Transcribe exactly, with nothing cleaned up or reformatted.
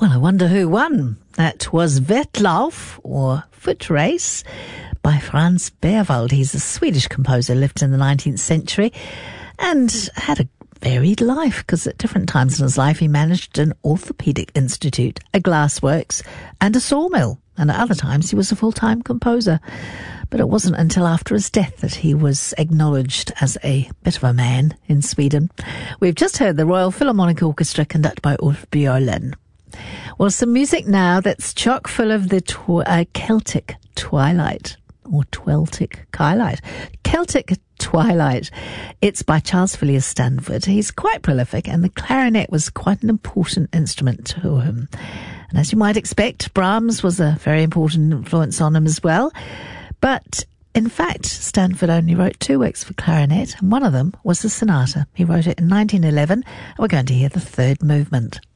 Well, I wonder who won. That was Wettlauf, or Foot Race, by Franz Berwald. He's a Swedish composer, lived in the nineteenth century and had a varied life, because at different times in his life he managed an orthopedic institute, a glassworks and a sawmill, and at other times he was a full-time composer. But it wasn't until after his death that he was acknowledged as a bit of a man in Sweden. We've just heard the Royal Philharmonic Orchestra conducted by Ulf Björlin. Well, some music now that's chock full of the tw- uh, Celtic twilight, or Tweltic twilight. Celtic Twilight. It's by Charles Villiers Stanford. He's quite prolific, and the clarinet was quite an important instrument to him. And as you might expect, Brahms was a very important influence on him as well. But in fact, Stanford only wrote two works for clarinet, and one of them was the sonata. He wrote it in nineteen eleven, and we're going to hear the third movement.